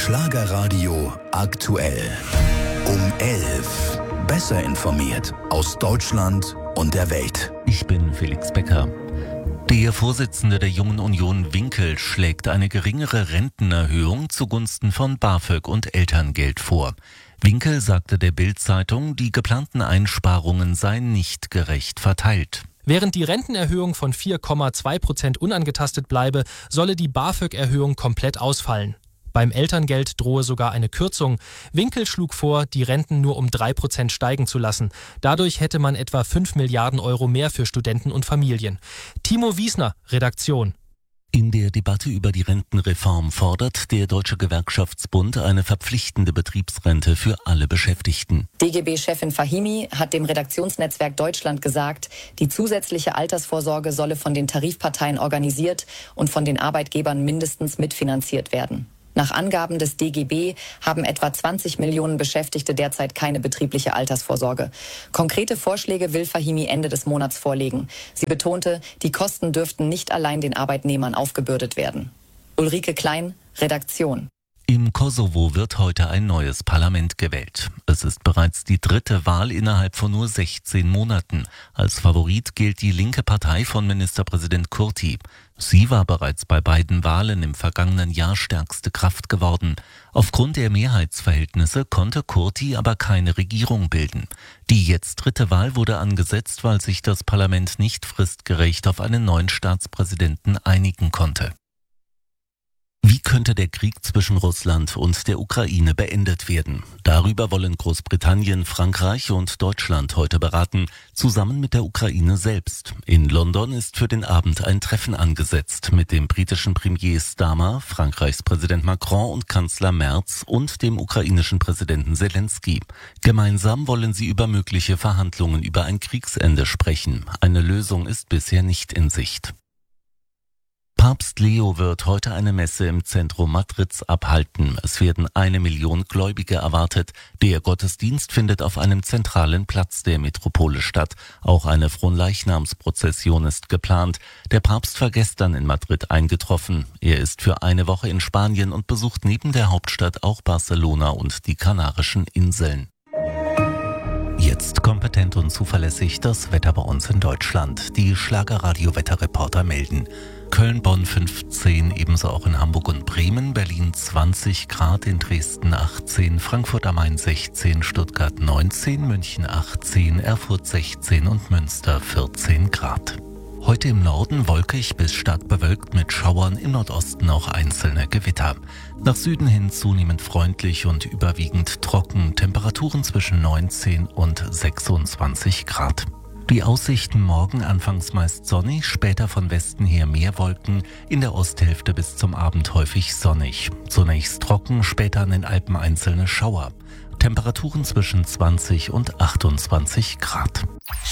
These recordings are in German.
Schlagerradio aktuell. Um 11. Besser informiert aus Deutschland und der Welt. Ich bin Felix Becker. Der Vorsitzende der Jungen Union Winkel schlägt eine geringere Rentenerhöhung zugunsten von BAföG und Elterngeld vor. Winkel sagte der Bild-Zeitung, die geplanten Einsparungen seien nicht gerecht verteilt. Während die Rentenerhöhung von 4,2% unangetastet bleibe, solle die BAföG-Erhöhung komplett ausfallen. Beim Elterngeld drohe sogar eine Kürzung. Winkel schlug vor, die Renten nur um 3% steigen zu lassen. Dadurch hätte man etwa 5 Milliarden Euro mehr für Studenten und Familien. Timo Wiesner, Redaktion. In der Debatte über die Rentenreform fordert der Deutsche Gewerkschaftsbund eine verpflichtende Betriebsrente für alle Beschäftigten. DGB-Chefin Fahimi hat dem Redaktionsnetzwerk Deutschland gesagt, die zusätzliche Altersvorsorge solle von den Tarifparteien organisiert und von den Arbeitgebern mindestens mitfinanziert werden. Nach Angaben des DGB haben etwa 20 Millionen Beschäftigte derzeit keine betriebliche Altersvorsorge. Konkrete Vorschläge will Fahimi Ende des Monats vorlegen. Sie betonte, die Kosten dürften nicht allein den Arbeitnehmern aufgebürdet werden. Ulrike Klein, Redaktion. Im Kosovo wird heute ein neues Parlament gewählt. Es ist bereits die dritte Wahl innerhalb von nur 16 Monaten. Als Favorit gilt die linke Partei von Ministerpräsident Kurti. Sie war bereits bei beiden Wahlen im vergangenen Jahr stärkste Kraft geworden. Aufgrund der Mehrheitsverhältnisse konnte Kurti aber keine Regierung bilden. Die jetzt dritte Wahl wurde angesetzt, weil sich das Parlament nicht fristgerecht auf einen neuen Staatspräsidenten einigen konnte. Wie könnte der Krieg zwischen Russland und der Ukraine beendet werden? Darüber wollen Großbritannien, Frankreich und Deutschland heute beraten, zusammen mit der Ukraine selbst. In London ist für den Abend ein Treffen angesetzt mit dem britischen Premier Starmer, Frankreichs Präsident Macron und Kanzler Merz und dem ukrainischen Präsidenten Zelensky. Gemeinsam wollen sie über mögliche Verhandlungen über ein Kriegsende sprechen. Eine Lösung ist bisher nicht in Sicht. Papst Leo wird heute eine Messe im Zentrum Madrids abhalten. Es werden 1 Million Gläubige erwartet. Der Gottesdienst findet auf einem zentralen Platz der Metropole statt. Auch eine Fronleichnamsprozession ist geplant. Der Papst war gestern in Madrid eingetroffen. Er ist für eine Woche in Spanien und besucht neben der Hauptstadt auch Barcelona und die Kanarischen Inseln. Jetzt kompetent und zuverlässig das Wetter bei uns in Deutschland. Die Schlagerradio-Wetterreporter melden: Köln, Bonn 15, ebenso auch in Hamburg und Bremen, Berlin 20 Grad, in Dresden 18, Frankfurt am Main 16, Stuttgart 19, München 18, Erfurt 16 und Münster 14 Grad. Heute im Norden wolkig bis stark bewölkt mit Schauern, im Nordosten auch einzelne Gewitter. Nach Süden hin zunehmend freundlich und überwiegend trocken, Temperaturen zwischen 19 und 26 Grad. Die Aussichten morgen anfangs meist sonnig, später von Westen her mehr Wolken, in der Osthälfte bis zum Abend häufig sonnig. Zunächst trocken, später an den Alpen einzelne Schauer. Temperaturen zwischen 20 und 28 Grad.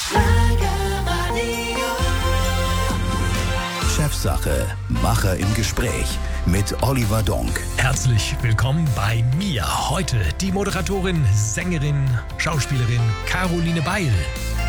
Chefsache, Macher im Gespräch mit Oliver Donk. Herzlich willkommen bei mir. Heute die Moderatorin, Sängerin, Schauspielerin Caroline Beil.